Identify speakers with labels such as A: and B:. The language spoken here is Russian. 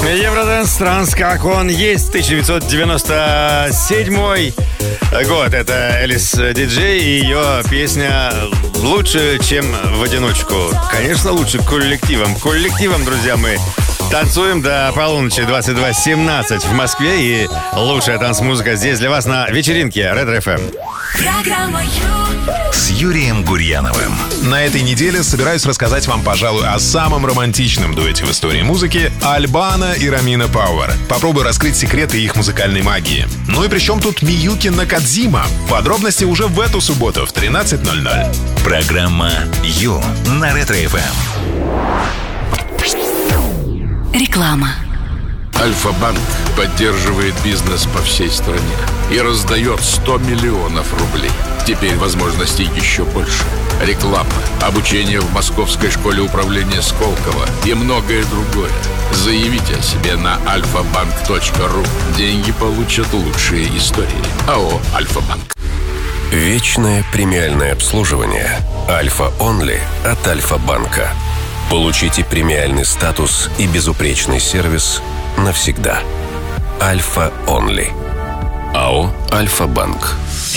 A: Евродэнс Транс, как он есть, 1997 год. Это Элис Диджей и ее песня «Лучше, чем в одиночку». Конечно, лучше коллективом. Коллективом, друзья, мы танцуем до полуночи, 22:17 в Москве. И лучшая танцмузыка здесь для вас на вечеринке Ретро ФМ.
B: Программа
C: с Юрием Гурьяновым.
D: На этой неделе собираюсь рассказать вам, пожалуй, о самом романтичном дуэте в истории музыки — Альбано и Ромина Пауэр. Попробую раскрыть секреты их музыкальной магии. Ну и при чем тут Миюки Накадзима? Подробности уже в эту субботу в 13:00.
C: Программа «Ю» на Ретро ФМ.
B: Реклама.
E: Альфа-банк поддерживает бизнес по всей стране и раздает 100 миллионов рублей. Теперь возможностей еще больше. Реклама, обучение в Московской школе управления Сколково и многое другое. Заявите о себе на alfabank.ru. Деньги получат лучшие истории. АО «Альфа-банк».
F: Вечное премиальное обслуживание «Альфа Онли» от Альфа-банка. Получите премиальный статус и безупречный сервис навсегда. Альфа Онли. АО «Альфа-банк».